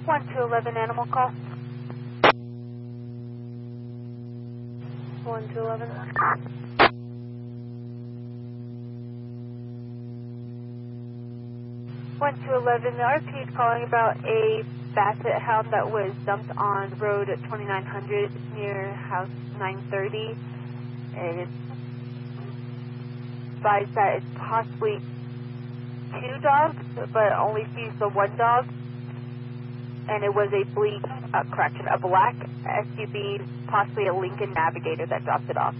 1211 animal call. 1211. 1211, the RP is calling about a basset hound that was dumped on road at 2900 near house 930. And it's advised that it's possibly 2 dogs, but only sees the 1 dog. And it was a black SUV, possibly a Lincoln Navigator that dropped it off.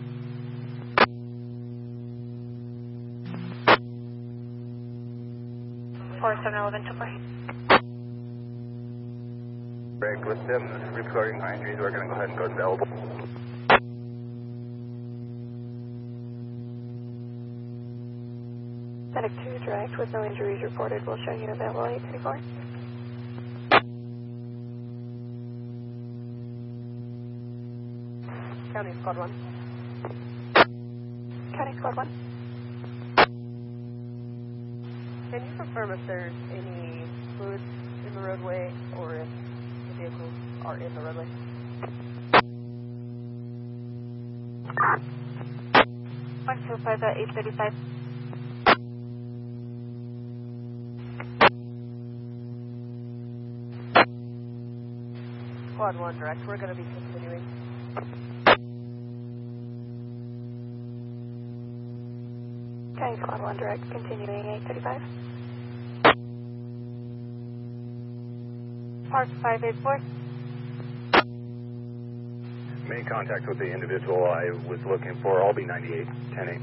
Four 711 Correct, with them reporting high injuries, we're going to go ahead and go to available. Medic 2 direct with no injuries reported. We'll show you available 834. County Squad 1. County Squad 1. Can you confirm if there's any fluids in the roadway or if the vehicles are in the roadway? 125 at 835. Squad 1 direct, we're going to be continuing. Okay, Squad 1 direct, continuing 835. Park 584. Made contact with the individual I was looking for. I'll be 98, 10-8.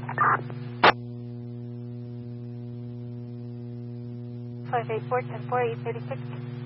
584, 10-4, 836.